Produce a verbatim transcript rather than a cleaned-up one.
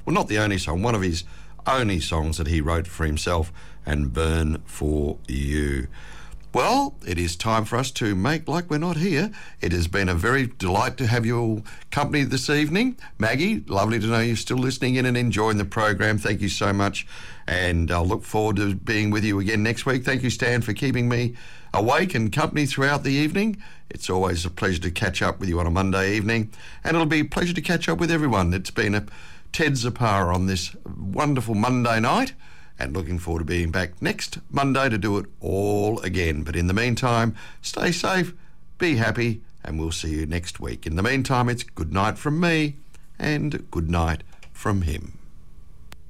well, not the only song, one of his only songs that he wrote for himself, and Burn For You. Well, it is time for us to make like we're not here. It has been a very delight to have your company this evening. Maggie, lovely to know you're still listening in and enjoying the program. Thank you so much. And I'll look forward to being with you again next week. Thank you, Stan, for keeping me awake and company throughout the evening. It's always a pleasure to catch up with you on a Monday evening. And it'll be a pleasure to catch up with everyone. It's been a Ted Zapara on this wonderful Monday night. And looking forward to being back next Monday to do it all again. But in the meantime, stay safe, be happy, and we'll see you next week. In the meantime, it's good night from me and good night from him.